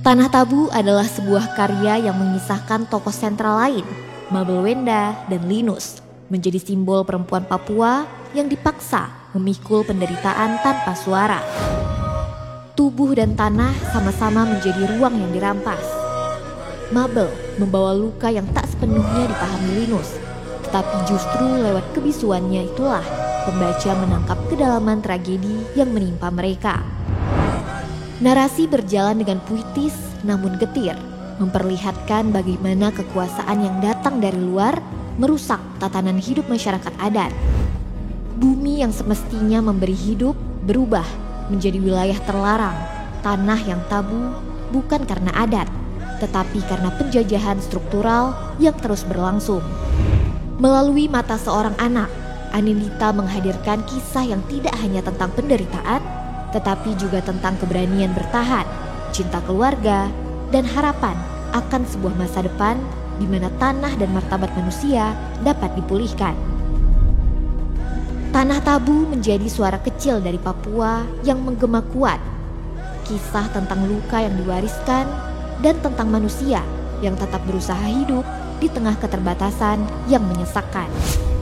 Tanah Tabu adalah sebuah karya yang mengisahkan tokoh sentral lain, Mabel Wenda dan Linus, menjadi simbol perempuan Papua yang dipaksa memikul penderitaan tanpa suara. Tubuh dan tanah sama-sama menjadi ruang yang dirampas. Mabel membawa luka yang tak sepenuhnya dipahami Linus, tetapi justru lewat kebisuannya itulah pembaca menangkap kedalaman tragedi yang menimpa mereka. Narasi berjalan dengan puitis namun getir, memperlihatkan bagaimana kekuasaan yang datang dari luar merusak tatanan hidup masyarakat adat. Bumi yang semestinya memberi hidup berubah menjadi wilayah terlarang, tanah yang tabu bukan karena adat, tetapi karena penjajahan struktural yang terus berlangsung. Melalui mata seorang anak, Anindita menghadirkan kisah yang tidak hanya tentang penderitaan, tetapi juga tentang keberanian bertahan, cinta keluarga, dan harapan akan sebuah masa depan di mana tanah dan martabat manusia dapat dipulihkan. Tanah Tabu menjadi suara kecil dari Papua yang menggema kuat, kisah tentang luka yang diwariskan dan tentang manusia yang tetap berusaha hidup di tengah keterbatasan yang menyesakkan.